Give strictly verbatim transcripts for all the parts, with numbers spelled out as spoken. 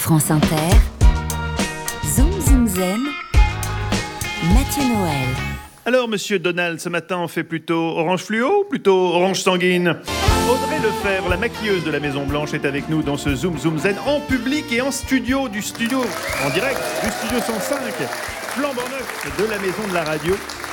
France Inter, Zoom Zoom Zen, Mathieu Noël. Alors, monsieur Donald, ce matin, on fait plutôt orange fluo ou plutôt orange sanguine ? Audrey Lefebvre, la maquilleuse de la Maison Blanche, est avec nous dans ce Zoom Zoom Zen en public et en studio du studio, en direct du studio cent cinq, flambant neuf de la Maison de la Radio.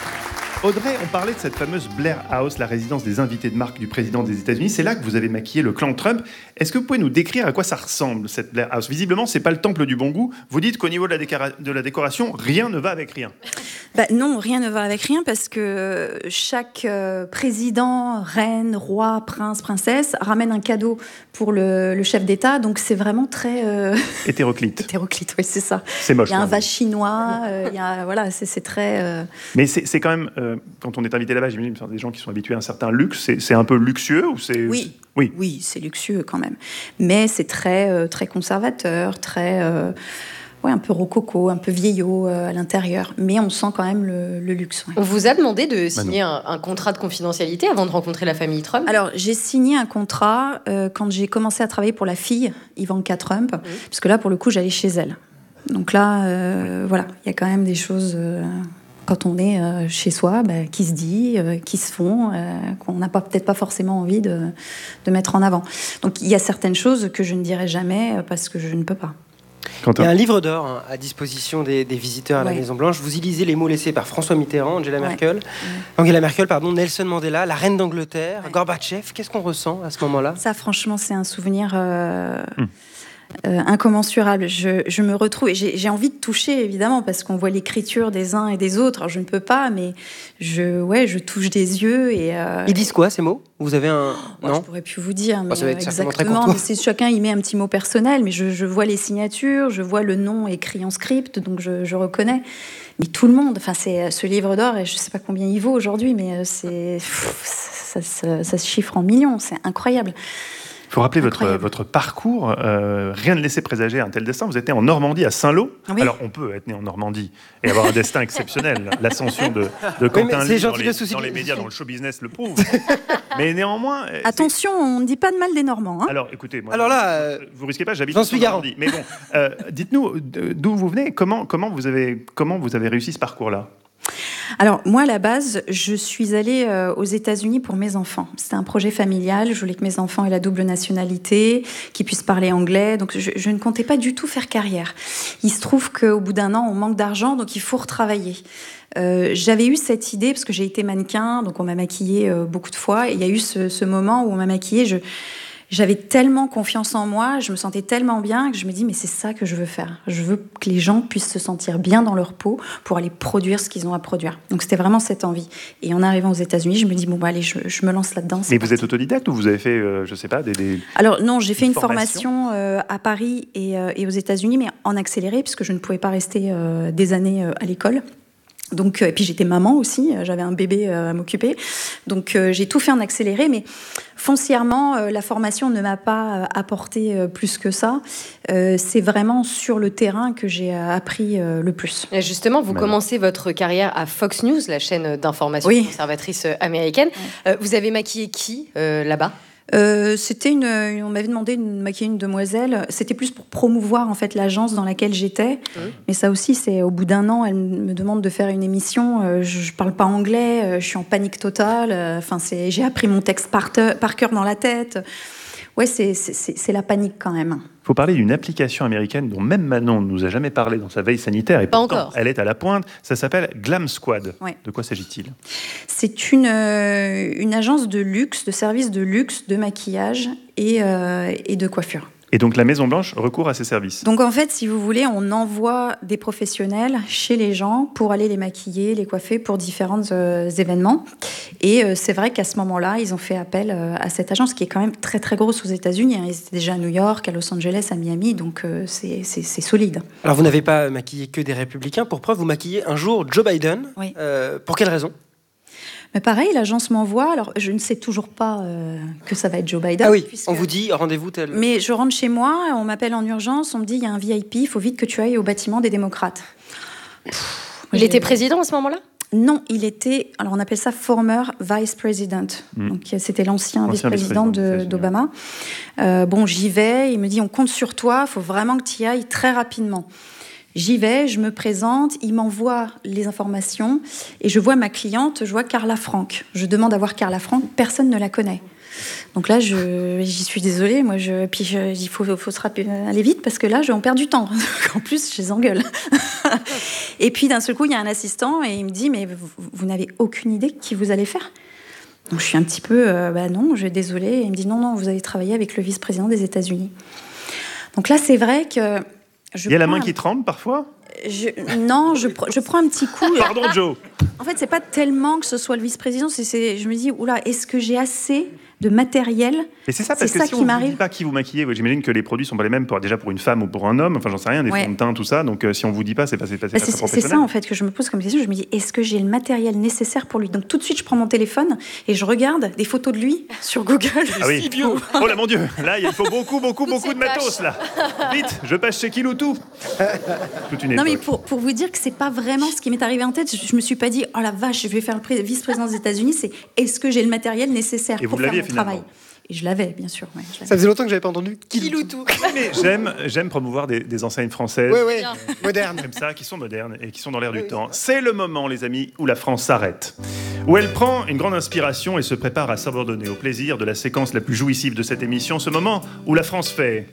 Audrey, on parlait de cette fameuse Blair House, la résidence des invités de marque du président des États-Unis. C'est là que vous avez maquillé le clan Trump. Est-ce que vous pouvez nous décrire à quoi ça ressemble, cette Blair House ? Visiblement, c'est pas le temple du bon goût. Vous dites qu'au niveau de la, décora- de la décoration, rien ne va avec rien. Bah non, rien ne va avec rien parce que chaque euh, président, reine, roi, prince, princesse ramène un cadeau pour le, le chef d'État. Donc c'est vraiment très... Euh... Hétéroclite. Hétéroclite, oui, c'est ça. C'est moche. Il y a un vase chinois, euh, il y a, voilà, c'est, c'est très... Euh... Mais c'est, c'est quand même... Euh, quand on est invité là-bas, j'imagine des gens qui sont habitués à un certain luxe. C'est, c'est un peu luxueux ou c'est... Oui. Oui. Oui, c'est luxueux quand même. Mais c'est très, euh, très conservateur, très... Euh... Ouais, un peu rococo, un peu vieillot euh, à l'intérieur, mais on sent quand même le, le luxe. Ouais. On vous a demandé de signer un, un contrat de confidentialité avant de rencontrer la famille Trump ? Alors, j'ai signé un contrat euh, quand j'ai commencé à travailler pour la fille, Ivanka Trump, mmh. parce que là, pour le coup, j'allais chez elle. Donc là, euh, voilà, il y a quand même des choses... Euh, quand on est euh, chez soi, bah, qui se dit, euh, qui se font, euh, qu'on n'a pas, peut-être pas forcément envie de, de mettre en avant. Donc, il y a certaines choses que je ne dirai jamais parce que je ne peux pas. Il y a un livre d'or hein, à disposition des, des visiteurs à la ouais. Maison-Blanche. Vous y lisez les mots laissés par François Mitterrand, Angela ouais. Merkel, ouais. Angela Merkel, pardon, Nelson Mandela, la reine d'Angleterre, ouais. Gorbatchev. Qu'est-ce qu'on ressent à ce moment-là ? Ça, franchement, c'est un souvenir euh, hum. euh, incommensurable. Je, je me retrouve, et j'ai, j'ai envie de toucher, évidemment, parce qu'on voit l'écriture des uns et des autres. Alors, je ne peux pas, mais je, ouais, je touche des yeux. Et, euh... Ils disent quoi, ces mots ? Vous avez un... Oh, non je pourrais plus vous dire, mais oh, ça va être exactement. Mais c'est, chacun y met un petit mot personnel, mais je, je vois les signatures, je vois le nom écrit en script, donc je, je reconnais. Mais tout le monde, enfin, c'est ce livre d'or, et je sais pas combien il vaut aujourd'hui, mais c'est, pff, ça, ça, ça se chiffre en millions, c'est incroyable. Il faut rappeler votre, votre parcours. Euh, rien ne laissait présager un tel destin. Vous êtes né en Normandie, à Saint-Lô. Oui. Alors, on peut être né en Normandie et avoir un destin exceptionnel. L'ascension de, de Quentin oui, Lee dans, les, dans les médias, dans le show business le prouve. Mais néanmoins... Attention, c'est... on ne dit pas de mal des Normands. Hein. Alors, écoutez, moi, Alors là, euh, vous risquez pas, j'habite j'en en suis Normandie. Mais bon, euh, dites-nous d'où vous venez. Comment, comment, vous avez, comment vous avez réussi ce parcours-là ? Alors, moi, à la base, je suis allée euh, aux États-Unis pour mes enfants. C'était un projet familial. Je voulais que mes enfants aient la double nationalité, qu'ils puissent parler anglais. Donc, je, je ne comptais pas du tout faire carrière. Il se trouve qu'au bout d'un an, on manque d'argent, donc il faut retravailler. Euh, j'avais eu cette idée, parce que j'ai été mannequin, donc on m'a maquillée euh, beaucoup de fois. Et il y a eu ce, ce moment où on m'a maquillée. Je... J'avais tellement confiance en moi, je me sentais tellement bien que je me dis mais c'est ça que je veux faire. Je veux que les gens puissent se sentir bien dans leur peau pour aller produire ce qu'ils ont à produire. Donc c'était vraiment cette envie. Et en arrivant aux États-Unis, je me dis bon bah allez, je, je me lance là-dedans. Mais parti. Vous êtes autodidacte ou vous avez fait, euh, je sais pas, des, des Alors non, j'ai fait une formation, formation euh, à Paris et, euh, et aux États-Unis, mais en accéléré puisque je ne pouvais pas rester euh, des années euh, à l'école. Donc, et puis j'étais maman aussi, j'avais un bébé à m'occuper. Donc euh, j'ai tout fait en accéléré, mais foncièrement, euh, la formation ne m'a pas apporté euh, plus que ça. Euh, c'est vraiment sur le terrain que j'ai appris euh, le plus. Et justement, vous ouais. commencez votre carrière à Fox News, la chaîne d'information oui. conservatrice américaine. Ouais. Euh, vous avez maquillé qui euh, là-bas ? Euh, c'était une, on m'avait demandé de maquiller une demoiselle. C'était plus pour promouvoir en fait l'agence dans laquelle j'étais. Mmh. Mais ça aussi, c'est au bout d'un an, elle me demande de faire une émission. Euh, je, je parle pas anglais, euh, je suis en panique totale. Enfin, euh, c'est, j'ai appris mon texte par, te, par cœur dans la tête. Ouais, c'est, c'est, c'est, c'est la panique quand même. Il faut parler d'une application américaine dont même Manon ne nous a jamais parlé dans sa veille sanitaire. Et pas pourtant, encore. Elle est à la pointe. Ça s'appelle Glam Squad. Ouais. De quoi s'agit-il ? C'est une, euh, une agence de luxe, de services de luxe, de maquillage et, euh, et de coiffure. Et donc la Maison-Blanche recourt à ces services. Donc en fait, si vous voulez, on envoie des professionnels chez les gens pour aller les maquiller, les coiffer pour différents euh, événements. Et euh, c'est vrai qu'à ce moment-là, ils ont fait appel euh, à cette agence qui est quand même très très grosse aux États-Unis. Hein. Ils étaient déjà à New York, à Los Angeles, à Miami, donc euh, c'est, c'est, c'est solide. Alors vous n'avez pas maquillé que des républicains. Pour preuve, vous maquillez un jour Joe Biden. Oui. Euh, pour quelle raison ? Mais pareil, l'agence m'envoie. Alors, je ne sais toujours pas euh, que ça va être Joe Biden. Ah oui, puisque... on vous dit rendez-vous tel. Mais je rentre chez moi, on m'appelle en urgence, on me dit il y a un V I P, il faut vite que tu ailles au bâtiment des démocrates. Pff, il était président à ce moment-là ? Non, il était, alors on appelle ça former vice president. Mmh. Donc c'était l'ancien, l'ancien vice-président, vice-président de, d'Obama. Euh, bon, j'y vais, il me dit on compte sur toi, il faut vraiment que tu y ailles très rapidement. J'y vais, je me présente, il m'envoie les informations et je vois ma cliente, je vois Carla Frank. Je demande à voir Carla Frank, personne ne la connaît. Donc là, je, j'y suis désolée. Moi, je, puis je, il faut, faut se rappeler, aller vite parce que là, je, on perd du temps. En plus, je les engueule. Et puis d'un seul coup, il y a un assistant et il me dit, mais vous, vous n'avez aucune idée qui vous allez faire. Donc je suis un petit peu, euh, bah non, je suis désolée. Et il me dit, non, non, vous allez travailler avec le vice-président des États-Unis. Donc là, c'est vrai que je il y a la main un... qui tremble parfois. Je, non, je, je prends un petit coup. Pardon, Joe. En fait, c'est pas tellement que ce soit le vice-président. C'est, c'est, je me dis, oula, est-ce que j'ai assez de matériel? Et c'est ça, parce c'est que ça si on ne dit pas qui vous maquillez, j'imagine que les produits sont pas les mêmes pour, déjà pour une femme ou pour un homme. Enfin, j'en sais rien, des ouais. fonds de teint, tout ça. Donc, euh, si on vous dit pas, c'est pas, c'est pas, c'est bah, pas c'est, très professionnel. C'est ça en fait que je me pose comme question. Je me dis, est-ce que j'ai le matériel nécessaire pour lui? Donc tout de suite, je prends mon téléphone et je regarde des photos de lui sur Google. Ah oui. Oh là, mon Dieu, là, il faut beaucoup, beaucoup, beaucoup de matos là. Vite, je passe chez Kiloutou. Toute une non époque. mais pour, pour vous dire que c'est pas vraiment ce qui m'est arrivé en tête. Je, je me suis pas dit, oh la vache, je vais faire le vice-président des États-Unis. C'est est-ce que j'ai le matériel nécessaire et pour vous faire mon finalement. travail? Et je l'avais, bien sûr. Ouais, je l'avais. Ça faisait longtemps que j'avais pas entendu Kiloutou. Mais j'aime, j'aime promouvoir des, des enseignes françaises. Oui, oui, modernes. Comme ça, qui sont modernes et qui sont dans l'air oui, du temps. C'est le moment, les amis, où la France s'arrête. Où elle prend une grande inspiration et se prépare à s'abandonner au plaisir de la séquence la plus jouissive de cette émission. Ce moment où la France fait...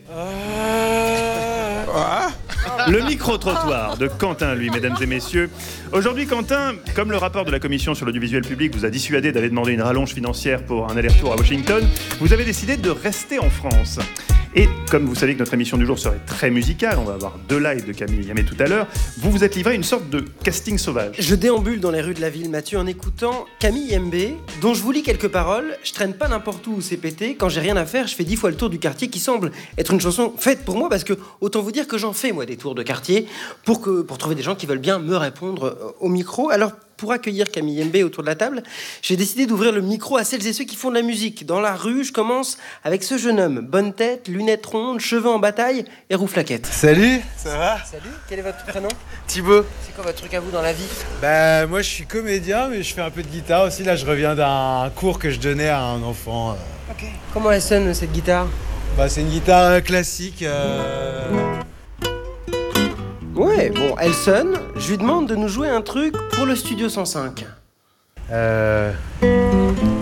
Le micro-trottoir de Quentin, lui, mesdames et messieurs. Aujourd'hui, Quentin, comme le rapport de la Commission sur l'audiovisuel public vous a dissuadé d'aller demander une rallonge financière pour un aller-retour à Washington, vous avez décidé de rester en France. Et comme vous savez que notre émission du jour serait très musicale, on va avoir deux lives de Camille Yamé tout à l'heure, vous vous êtes livré à une sorte de casting sauvage. Je déambule dans les rues de la ville, Mathieu, en écoutant Camille Yamé, dont je vous lis quelques paroles. Je traîne pas n'importe où où c'est pété. Quand j'ai rien à faire, je fais dix fois le tour du quartier, qui semble être une chanson faite pour moi, parce que autant vous dire que j'en fais, moi, des tours de quartier, pour, que, pour trouver des gens qui veulent bien me répondre au micro. Alors, pour accueillir Camille Yamé autour de la table, j'ai décidé d'ouvrir le micro à celles et ceux qui font de la musique. Dans la rue, je commence avec ce jeune homme. Bonne tête, lunettes rondes, cheveux en bataille et rouflaquette. Salut, ça va? Salut, quel est votre prénom? Thibaut. C'est quoi votre truc à vous dans la vie? Bah moi je suis comédien, mais je fais un peu de guitare aussi. Là je reviens d'un cours que je donnais à un enfant. Ok. Comment elle sonne cette guitare? Bah c'est une guitare classique. Euh... Ouais, bon, elle sonne. Je lui demande de nous jouer un truc pour le Studio cent cinq. Euh...